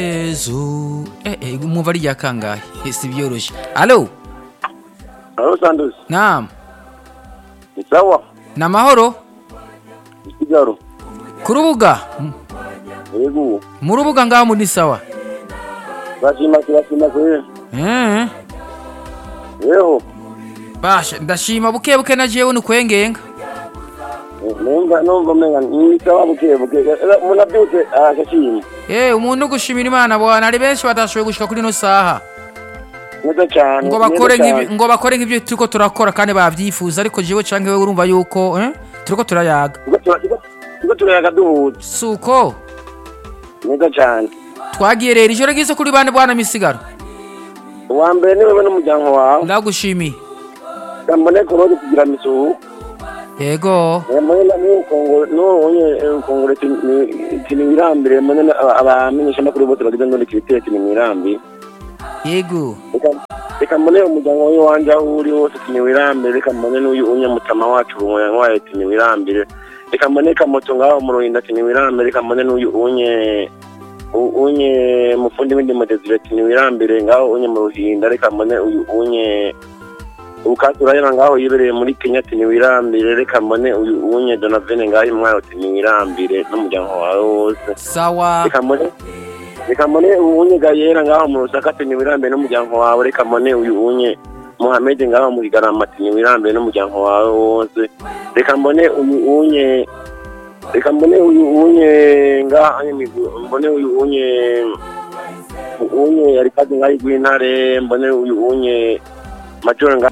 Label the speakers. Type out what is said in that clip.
Speaker 1: Mwumva ari rya kangahe si byoroshye. Allo
Speaker 2: Santos.
Speaker 1: Naam.
Speaker 2: Ni sawa?
Speaker 1: Na mahoro?
Speaker 2: Isigaro.
Speaker 1: Ku rubuga?
Speaker 2: Yego.
Speaker 1: Mu rubuga ngaho muri sawa?
Speaker 2: Bashima kwe. Yeho.
Speaker 1: Basha ndashima buke na jewe nukwengenga.
Speaker 2: Numva menga ni sawa buke. Munabyutse ashashima.
Speaker 1: Umuntu gushimira Imana bwana ari benshi batashoboye gushika kuri no saha.
Speaker 2: Neza cyane.
Speaker 1: Ngo bakore nk'ibyo turiko turakora kandi bavyifuza ariko jewe canke wewe urumva yuko turiko turayaga.
Speaker 2: Turiko turayaga duhuza.
Speaker 1: Suko.
Speaker 2: Neza cyane.
Speaker 1: Twagiye rero ijoro gize kuri bane bwana misigaro.
Speaker 2: Wa mbere ni wewe n'umuryango wawe.
Speaker 1: Ndagushimiye.
Speaker 2: Kambone korode kugira misuhu.
Speaker 1: Yego.
Speaker 2: Mwela ni Kongo tini mirambire mwene abamenyesha makuru bote bagize ngo nikirite tini mirambi.
Speaker 1: Yego.
Speaker 2: Reka mbone umuryango we wanje uri wose tini mirambire reka mbone n'uyu unyamutama wacu umuryango wawe tini mirambire. Reka mbone kamoto ngaho mu Ruhinda tini mirambire reka mbone n'uyu unye mufundi w'indi modezire tini mirambire ngaho unye mu Ruhinda reka mbone uyu unye ukaturayana ngaho yibereye muri Kenya tini wirambire reka mbone uyu unye Donavene ngaho imwayo tini wirambire n'umuryango wawe wose.
Speaker 1: Sawa.
Speaker 2: Reka mbone unye Gayera ngaho mu Rusaka tini wirambire n'umuryango wawe reka mbone uyu unye Mohamed ngaho muri Garama tini wirambire n'umuryango wawe wose. Reka mbone uyu unye ngaho mbone uyu unye yari kazi ngaho Gwintare mbone uyu unye Majoro